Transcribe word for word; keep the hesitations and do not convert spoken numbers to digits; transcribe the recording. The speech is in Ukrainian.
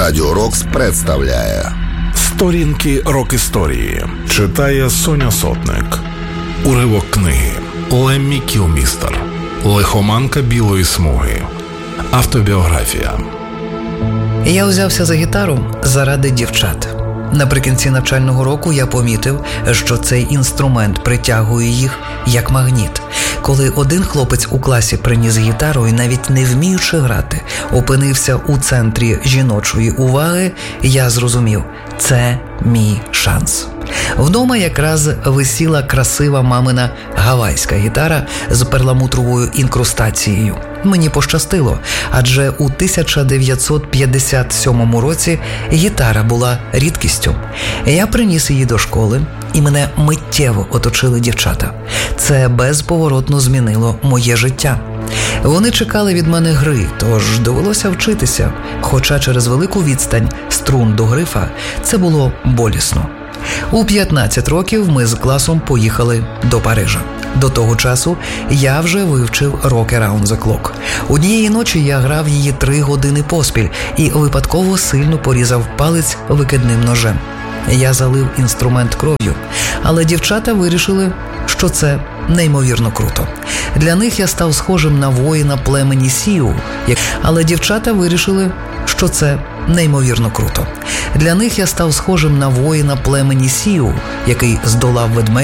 Радіо Рокс представляє Сторінки рок-історії. Читає Соня Сотник. Уривок книги Леммі Кілмістер. Лихоманка білої смуги. Автобіографія. Я узявся за гітару заради дівчат. Наприкінці навчального року я помітив, що цей інструмент притягує їх як магніт. Коли один хлопець у класі приніс гітару і, навіть не вміючи грати, опинився у центрі жіночої уваги, я зрозумів – це мій шанс. Вдома якраз висіла красива мамина гавайська гітара з перламутровою інкрустацією. Мені пощастило, адже у тисяча дев'ятсот п'ятдесят сьомому році гітара була рідкістю. Я приніс її до школи, і мене миттєво оточили дівчата. Це безповоротно змінило моє життя. Вони чекали від мене гри, тож довелося вчитися, хоча через велику відстань струн до грифа це було болісно. У п'ятнадцять років ми з класом поїхали до Парижа. До того часу я вже вивчив «Rock Around the Clock». Однієї ночі я грав її три години поспіль і випадково сильно порізав палець викидним ножем. Я залив інструмент кров'ю, але дівчата вирішили, що це неймовірно круто. Для них я став схожим на воїна племені Сіу, але дівчата вирішили, що це неймовірно круто. Для них я став схожим на воїна племені Сіу, який здолав ведмедя